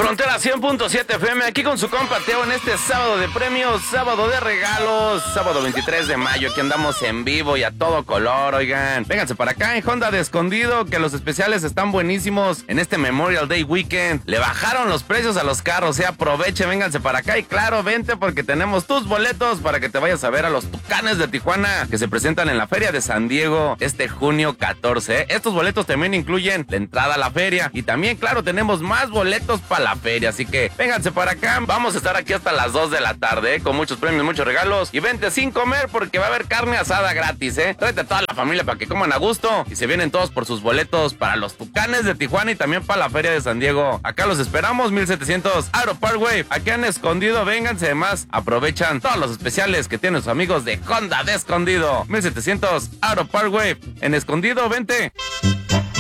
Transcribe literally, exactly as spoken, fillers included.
Frontera cien punto siete F M, aquí con su compa Teo en este sábado de premios, sábado de regalos, sábado veintitrés de mayo, aquí andamos en vivo y a todo color, oigan. Vénganse para acá en Honda de Escondido, que los especiales están buenísimos en este Memorial Day Weekend. Le bajaron los precios a los carros, eh, aproveche, vénganse para acá y claro, vente porque tenemos tus boletos para que te vayas a ver a los Tucanes de Tijuana, que se presentan en la Feria de San Diego este junio catorce. Eh. Estos boletos también incluyen la entrada a la feria y también, claro, tenemos más boletos para la feria, así que vénganse para acá. Vamos a estar aquí hasta las dos de la tarde, ¿eh? Con muchos premios, muchos regalos y vente sin comer porque va a haber carne asada gratis, ¿eh? Tráete a toda la familia para que coman a gusto y se vienen todos por sus boletos para los Tucanes de Tijuana y también para la Feria de San Diego. Acá los esperamos, mil setecientos Aero Parkway, aquí han Escondido, vénganse, además aprovechan todos los especiales que tienen sus amigos de Honda de Escondido. mil setecientos Aero Parkway en Escondido, vente.